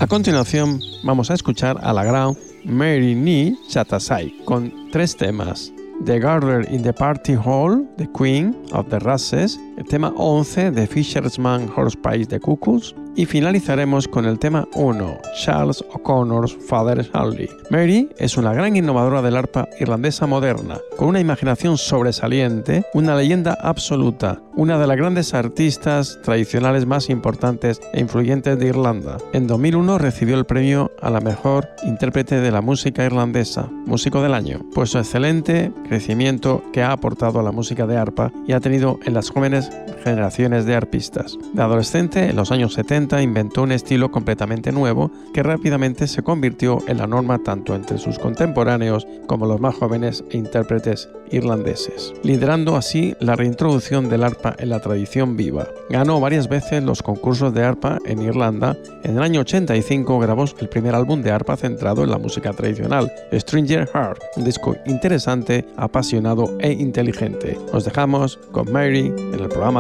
A continuación vamos a escuchar a la gran Mary Ni Chatasai con 3 temas: The Gardener in the Party Hall, The Queen of the Russes, el tema 11 de Fisherman Horsepie de Cuckoos, y finalizaremos con el tema 1, Charles O'Connor's Father's Hardly. Mary es una gran innovadora del arpa irlandesa moderna, con una imaginación sobresaliente, una leyenda absoluta, una de las grandes artistas tradicionales más importantes e influyentes de Irlanda. En 2001 recibió el premio a la mejor intérprete de la música irlandesa, Músico del Año, por su excelente crecimiento que ha aportado a la música de arpa y ha tenido en las jóvenes generaciones de arpistas. De adolescente, en los años 70, inventó un estilo completamente nuevo que rápidamente se convirtió en la norma tanto entre sus contemporáneos como los más jóvenes e intérpretes irlandeses, liderando así la reintroducción del arpa en la tradición viva. Ganó varias veces los concursos de arpa en Irlanda. En el año 85 grabó el primer álbum de arpa centrado en la música tradicional, Stranger Heart, un disco interesante, apasionado e inteligente. Os dejamos con Mary en el programa